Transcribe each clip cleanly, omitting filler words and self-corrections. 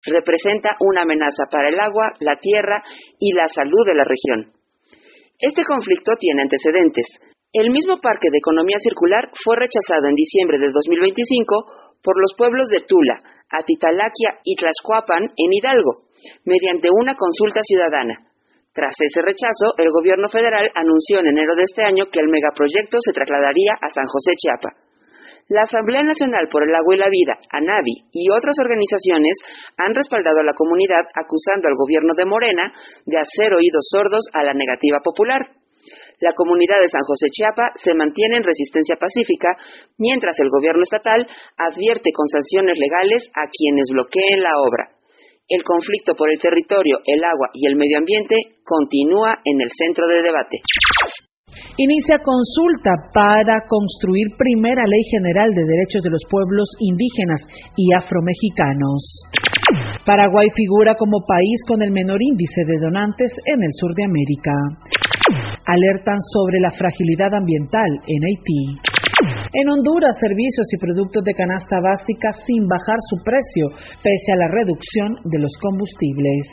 representa una amenaza para el agua, la tierra y la salud de la región. Este conflicto tiene antecedentes. El mismo Parque de Economía Circular fue rechazado en diciembre de 2025 por los pueblos de Tula, Atitalaquia y Tlaxcuapan en Hidalgo, mediante una consulta ciudadana. Tras ese rechazo, el gobierno federal anunció en enero de este año que el megaproyecto se trasladaría a San José, Chiapas. La Asamblea Nacional por el Agua y la Vida, ANAVI, y otras organizaciones han respaldado a la comunidad acusando al gobierno de Morena de hacer oídos sordos a la negativa popular. La comunidad de San José, Chiapas, se mantiene en resistencia pacífica, mientras el gobierno estatal advierte con sanciones legales a quienes bloqueen la obra. El conflicto por el territorio, el agua y el medio ambiente continúa en el centro de debate. Inicia consulta para construir primera Ley General de Derechos de los Pueblos Indígenas y Afromexicanos. Paraguay figura como país con el menor índice de donantes en el sur de América. Alertan sobre la fragilidad ambiental en Haití. En Honduras, servicios y productos de canasta básica sin bajar su precio, pese a la reducción de los combustibles.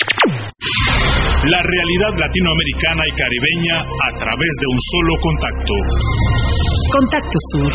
La realidad latinoamericana y caribeña a través de un solo contacto. Contacto Sur.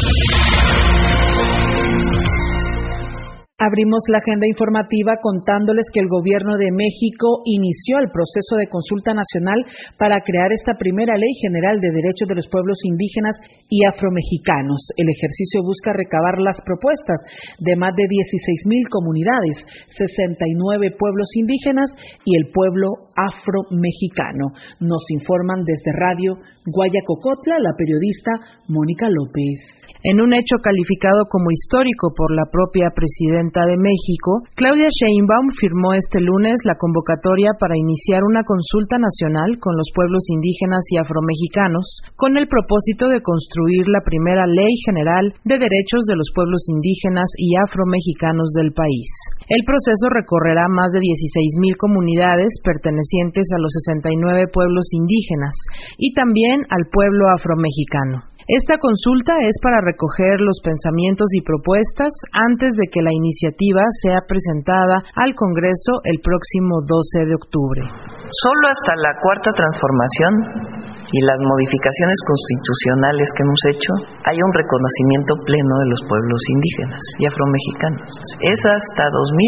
Abrimos la agenda informativa contándoles que el Gobierno de México inició el proceso de consulta nacional para crear esta primera Ley General de Derechos de los Pueblos Indígenas y Afromexicanos. El ejercicio busca recabar las propuestas de más de 16,000 comunidades, 69 pueblos indígenas y el pueblo afromexicano. Nos informan desde Radio Guayacocotla la periodista Mónica López. En un hecho calificado como histórico por la propia presidenta de México, Claudia Sheinbaum firmó este lunes la convocatoria para iniciar una consulta nacional con los pueblos indígenas y afromexicanos, con el propósito de construir la primera Ley General de Derechos de los Pueblos Indígenas y Afromexicanos del país. El proceso recorrerá más de 16,000 comunidades pertenecientes a los 69 pueblos indígenas y también al pueblo afromexicano. Esta consulta es para recoger los pensamientos y propuestas antes de que la iniciativa sea presentada al Congreso el próximo 12 de octubre. Solo hasta la Cuarta Transformación y las modificaciones constitucionales que hemos hecho hay un reconocimiento pleno de los pueblos indígenas y afromexicanos. Es hasta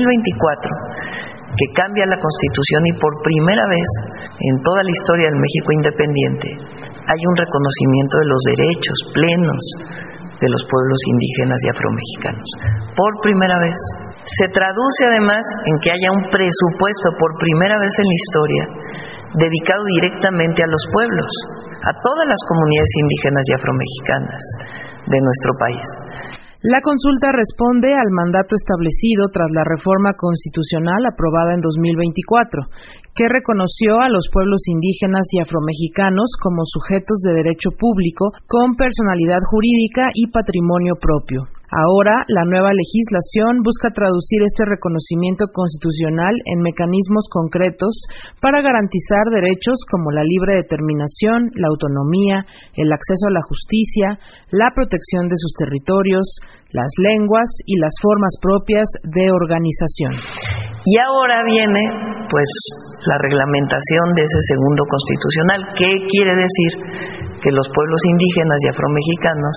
2024 que cambia la Constitución y por primera vez en toda la historia del México independiente hay un reconocimiento de los derechos plenos de los pueblos indígenas y afromexicanos. Por primera vez. Se traduce además en que haya un presupuesto por primera vez en la historia dedicado directamente a los pueblos, a todas las comunidades indígenas y afromexicanas de nuestro país. La consulta responde al mandato establecido tras la reforma constitucional aprobada en 2024, que reconoció a los pueblos indígenas y afromexicanos como sujetos de derecho público con personalidad jurídica y patrimonio propio. Ahora, la nueva legislación busca traducir este reconocimiento constitucional en mecanismos concretos para garantizar derechos como la libre determinación, la autonomía, el acceso a la justicia, la protección de sus territorios, las lenguas y las formas propias de organización. Y ahora viene, pues, la reglamentación de ese segundo constitucional. ¿Qué quiere decir? Que los pueblos indígenas y afromexicanos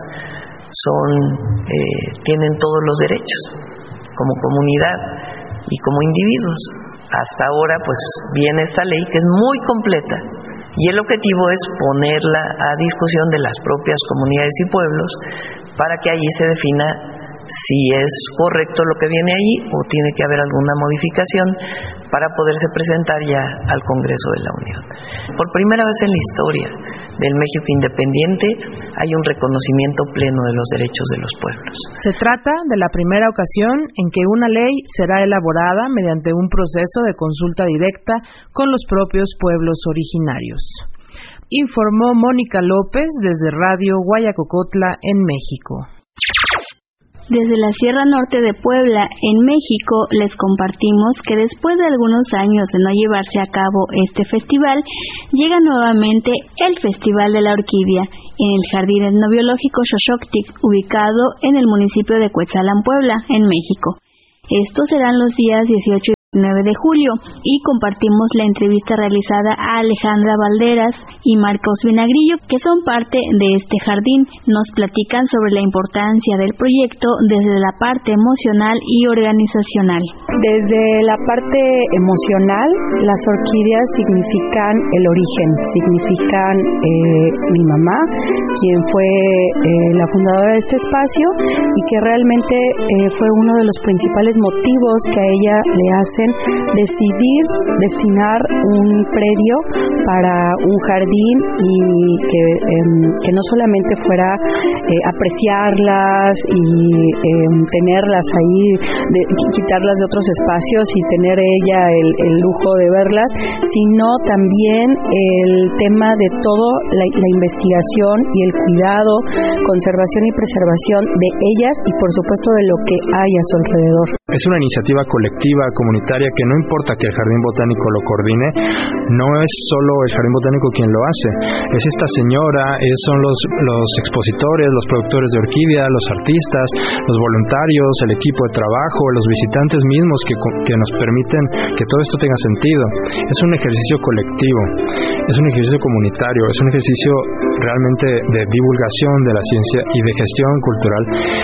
tienen todos los derechos como comunidad y como individuos. Hasta ahora pues viene esta ley que es muy completa y el objetivo es ponerla a discusión de las propias comunidades y pueblos para que allí se defina si es correcto lo que viene ahí o tiene que haber alguna modificación para poderse presentar ya al Congreso de la Unión. Por primera vez en la historia del México independiente hay un reconocimiento pleno de los derechos de los pueblos. Se trata de la primera ocasión en que una ley será elaborada mediante un proceso de consulta directa con los propios pueblos originarios. Informó Mónica López desde Radio Guayacocotla en México. Desde la Sierra Norte de Puebla, en México, les compartimos que después de algunos años de no llevarse a cabo este festival, llega nuevamente el Festival de la Orquídea en el Jardín Etnobiológico Xochoctic, ubicado en el municipio de Cuetzalan, Puebla, en México. Estos serán los días 18 y 19 de julio y compartimos la entrevista realizada a Alejandra Valderas y Marcos Vinagrillo, que son parte de este jardín. Nos platican sobre la importancia del proyecto desde la parte emocional y organizacional. Desde la parte emocional, las orquídeas significan el origen, significan mi mamá, quien fue la fundadora de este espacio y que realmente fue uno de los principales motivos que a ella le hacen decidir destinar un predio para un jardín y que no solamente fuera apreciarlas y tenerlas ahí, quitarlas de otros espacios y tener ella el lujo de verlas, sino también el tema de todo la investigación y el cuidado, conservación y preservación de ellas y por supuesto de lo que hay a su alrededor. Es una iniciativa colectiva, comunitaria, que no importa que el Jardín Botánico lo coordine, no es solo el Jardín Botánico quien lo hace, es esta señora, son los expositores, los productores de orquídea, los artistas, los voluntarios, el equipo de trabajo, los visitantes mismos que nos permiten que todo esto tenga sentido. Es un ejercicio colectivo, es un ejercicio comunitario, es un ejercicio realmente de divulgación de la ciencia y de gestión cultural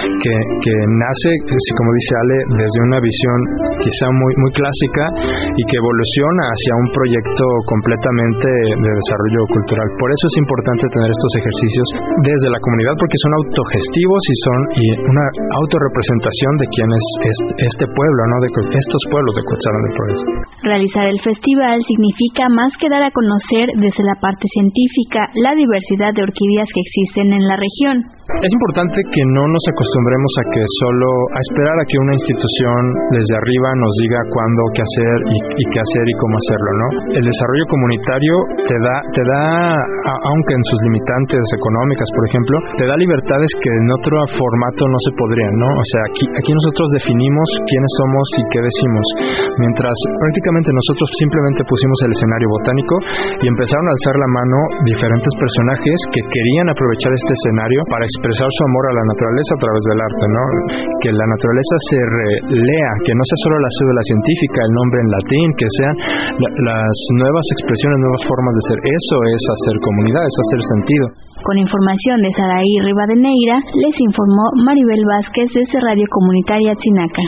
que nace, como dice Ale, desde una visión quizá muy clásica y que evoluciona hacia un proyecto completamente de desarrollo cultural. Por eso es importante tener estos ejercicios desde la comunidad, porque son autogestivos y una autorrepresentación de quién es este pueblo, ¿no? De estos pueblos de Cuetzalan del Progreso. Realizar el festival significa más que dar a conocer desde la parte científica la diversidad de orquídeas que existen en la región. Es importante que no nos acostumbremos a esperar a que una institución desde arriba nos diga cuándo, qué hacer y qué hacer y cómo hacerlo, ¿no? El desarrollo comunitario te da, aunque en sus limitantes económicas, por ejemplo, te da libertades que en otro formato no se podrían, ¿no? O sea, aquí nosotros definimos quiénes somos y qué decimos, mientras prácticamente nosotros simplemente pusimos el escenario botánico y empezaron a alzar la mano diferentes personajes que querían aprovechar este escenario para expresar su amor a la naturaleza a través del arte, ¿no? Que la naturaleza se relea, que no sea solo la cédula científica, el nombre en latín, que sean las nuevas expresiones, nuevas formas de ser. Eso es hacer comunidad, es hacer sentido. Con información de Saraí Rivadeneira, les informó Maribel Vázquez desde Radio Comunitaria Chinaca.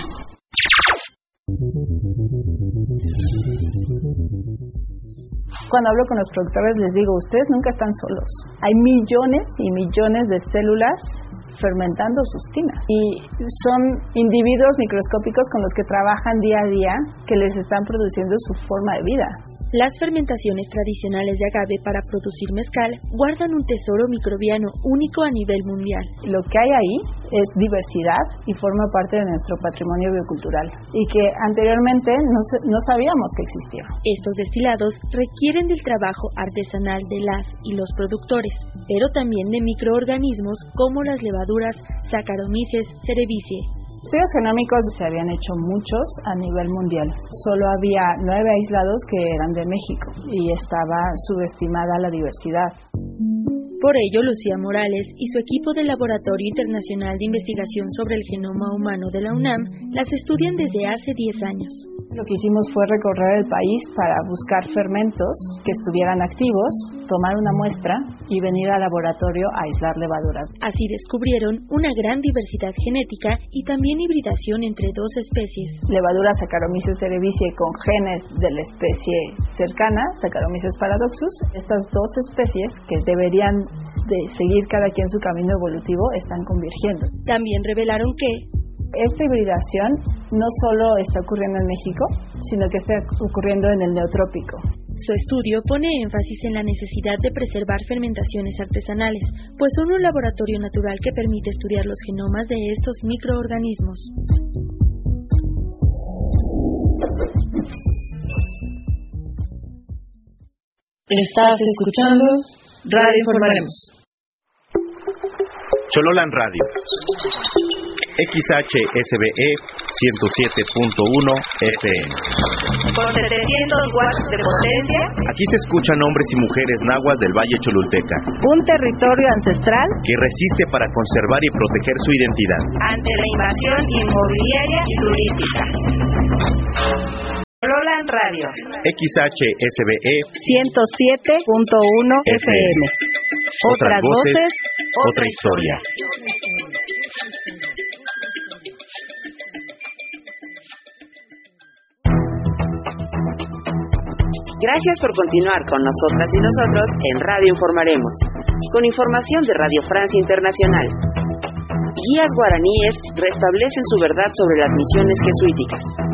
Cuando hablo con los productores les digo, ustedes nunca están solos. Hay millones y millones de células fermentando sus tinas y son individuos microscópicos con los que trabajan día a día que les están produciendo su forma de vida. Las fermentaciones tradicionales de agave para producir mezcal guardan un tesoro microbiano único a nivel mundial. Lo que hay ahí es diversidad y forma parte de nuestro patrimonio biocultural y que anteriormente no sabíamos que existía. Estos destilados requieren del trabajo artesanal de las y los productores, pero también de microorganismos como las levaduras Saccharomyces cerevisiae. Estudios genómicos se habían hecho muchos a nivel mundial. Solo había 9 aislados que eran de México y estaba subestimada la diversidad. Por ello, Lucía Morales y su equipo del Laboratorio Internacional de Investigación sobre el Genoma Humano de la UNAM las estudian desde hace 10 años. Lo que hicimos fue recorrer el país para buscar fermentos que estuvieran activos, tomar una muestra y venir al laboratorio a aislar levaduras. Así descubrieron una gran diversidad genética y también hibridación entre dos especies. Levadura Saccharomyces cerevisiae con genes de la especie cercana, Saccharomyces paradoxus. Estas dos especies que deberían de seguir cada quien su camino evolutivo están convergiendo. También revelaron que esta hibridación no solo está ocurriendo en México, sino que está ocurriendo en el Neotrópico. Su estudio pone énfasis en la necesidad de preservar fermentaciones artesanales, pues son un laboratorio natural que permite estudiar los genomas de estos microorganismos. Estás escuchando Radio Informaremos. Chololan Radio. XHSBE 107.1 FM. Con 700 watts de potencia. Aquí se escuchan hombres y mujeres nahuas del Valle Cholulteca. Un territorio ancestral que resiste para conservar y proteger su identidad ante la invasión inmobiliaria y turística. Roland Radio. XHSBE 107.1 FM. Otras voces, otra historia. Gracias por continuar con nosotras y nosotros en Radio Informaremos, con información de Radio Francia Internacional. Guías guaraníes restablecen su verdad sobre las misiones jesuíticas.